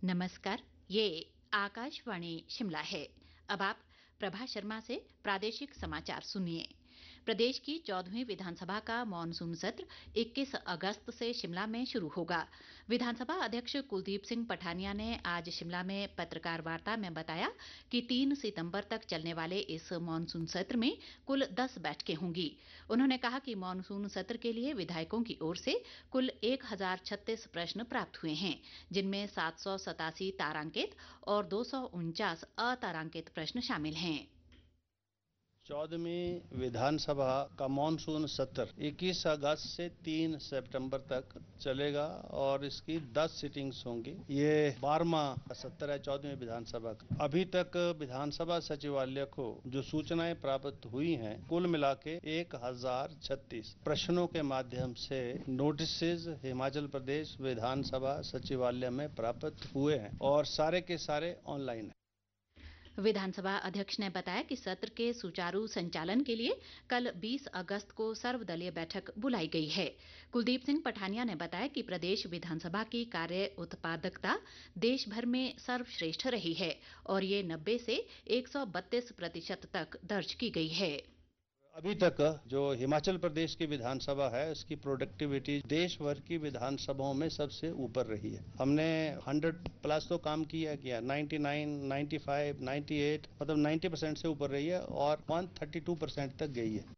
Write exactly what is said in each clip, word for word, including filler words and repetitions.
नमस्कार। ये आकाशवाणी शिमला है। अब आप प्रभा शर्मा से प्रादेशिक समाचार सुनिए। प्रदेश की चौदहवीं विधानसभा का मॉनसून सत्र इक्कीस अगस्त से शिमला में शुरू होगा। विधानसभा अध्यक्ष कुलदीप सिंह पठानिया ने आज शिमला में पत्रकार वार्ता में बताया कि तीन सितंबर तक चलने वाले इस मॉनसून सत्र में कुल दस बैठकें होंगी। उन्होंने कहा कि मॉनसून सत्र के लिए विधायकों की ओर से कुल एक हजार छत्तीस प्रश्न प्राप्त हुए हैं, जिनमें सात सौ सतासी तारांकित और दो सौ उनचास अतारांकित प्रश्न शामिल हैं। चौदहवीं विधानसभा का मानसून सत्र इक्कीस अगस्त से तीन सितंबर तक चलेगा और इसकी दस सिटिंग्स होंगी। ये बारहवां सत्र है चौदहवीं विधानसभा का। अभी तक विधानसभा सचिवालय को जो सूचनाएं प्राप्त हुई हैं, कुल मिला के एक हजार छत्तीस प्रश्नों के माध्यम से नोटिस हिमाचल प्रदेश विधानसभा सचिवालय में प्राप्त हुए हैं और सारे के सारे ऑनलाइन है। विधानसभा अध्यक्ष ने बताया कि सत्र के सुचारू संचालन के लिए कल बीस अगस्त को सर्वदलीय बैठक बुलाई गई है। कुलदीप सिंह पठानिया ने बताया कि प्रदेश विधानसभा की कार्य उत्पादकता देश भर में सर्वश्रेष्ठ रही है और ये नब्बे से एक सौ बत्तीस प्रतिशत तक दर्ज की गई है। अभी तक जो हिमाचल प्रदेश की विधानसभा है, उसकी प्रोडक्टिविटी देश भर की विधानसभाओं में सबसे ऊपर रही है। हमने सौ प्लस तो काम किया किया ninety nine, ninety five, ninety eight मतलब नब्बे परसेंट से ऊपर रही है और एक सौ बत्तीस परसेंट तक गई है।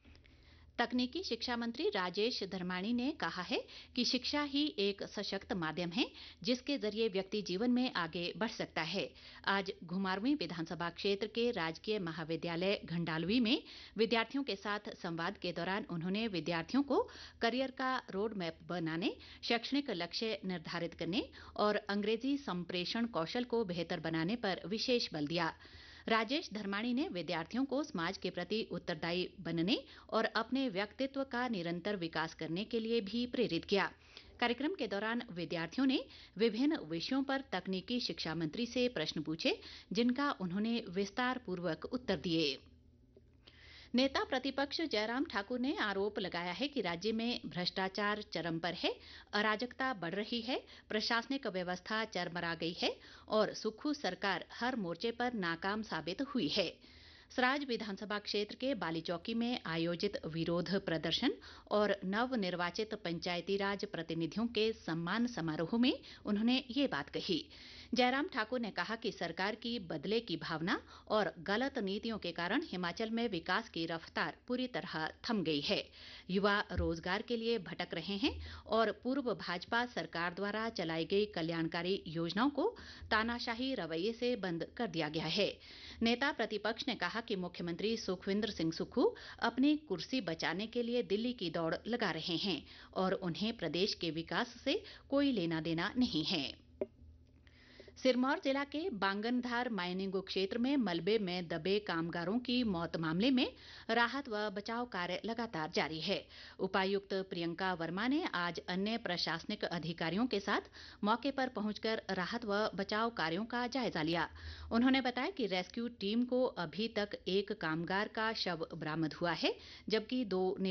तकनीकी शिक्षा मंत्री राजेश धर्माणी ने कहा है कि शिक्षा ही एक सशक्त माध्यम है, जिसके जरिए व्यक्ति जीवन में आगे बढ़ सकता है। आज घुमारवीं विधानसभा क्षेत्र के राजकीय महाविद्यालय घंडालवी में विद्यार्थियों के साथ संवाद के दौरान उन्होंने विद्यार्थियों को करियर का रोड मैप बनाने, शैक्षणिक लक्ष्य निर्धारित करने और अंग्रेजी संप्रेषण कौशल को बेहतर बनाने पर विशेष बल दिया। राजेश धर्माणी ने विद्यार्थियों को समाज के प्रति उत्तरदायी बनने और अपने व्यक्तित्व का निरंतर विकास करने के लिए भी प्रेरित किया। कार्यक्रम के दौरान विद्यार्थियों ने विभिन्न विषयों पर तकनीकी शिक्षा मंत्री से प्रश्न पूछे, जिनका उन्होंने विस्तार पूर्वक उत्तर दिए। नेता प्रतिपक्ष जयराम ठाकुर ने आरोप लगाया है कि राज्य में भ्रष्टाचार चरम पर है, अराजकता बढ़ रही है, प्रशासनिक व्यवस्था चरमरा गई है और सुक्खू सरकार हर मोर्चे पर नाकाम साबित हुई है। सराज विधानसभा क्षेत्र के बालीचौकी में आयोजित विरोध प्रदर्शन और नवनिर्वाचित पंचायती राज प्रतिनिधियों के सम्मान समारोह में उन्होंने ये बात कही। जयराम ठाकुर ने कहा कि सरकार की बदले की भावना और गलत नीतियों के कारण हिमाचल में विकास की रफ्तार पूरी तरह थम गई है। युवा रोजगार के लिए भटक रहे हैं और पूर्व भाजपा सरकार द्वारा चलाई गई कल्याणकारी योजनाओं को तानाशाही रवैये से बंद कर दिया गया है। नेता प्रतिपक्ष ने कहा कि मुख्यमंत्री सुखविंदर सिंह सुक्खू अपनी कुर्सी बचाने के लिए दिल्ली की दौड़ लगा रहे हैं और उन्हें प्रदेश के विकास से कोई लेना देना नहीं है। सिरमौर जिला के बांगनधार माइनिंग क्षेत्र में मलबे में दबे कामगारों की मौत मामले में राहत व बचाव कार्य लगातार जारी है। उपायुक्त प्रियंका वर्मा ने आज अन्य प्रशासनिक अधिकारियों के साथ मौके पर पहुंचकर राहत व बचाव कार्यों का जायजा लिया। उन्होंने बताया कि रेस्क्यू टीम को अभी तक एक कामगार का शव बरामद हुआ है, जबकि दो